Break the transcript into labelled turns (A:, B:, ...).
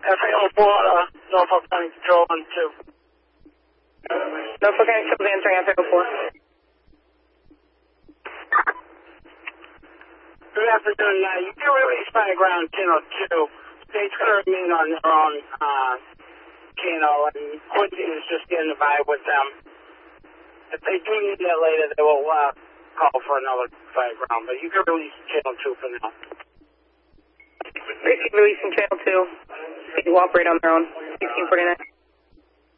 A: FAO 4, Norfolk County Control on 2.
B: Norfolk County Control answering FAO 4.
A: Good afternoon. You can release by ground channel 2. State's going to remain on their own channel, and Quincy is just getting by with them. If they do need that later, they will call for another fire ground, but you can release channel 2 for now.
B: Receiving channel 2. They will operate on their own. 1649.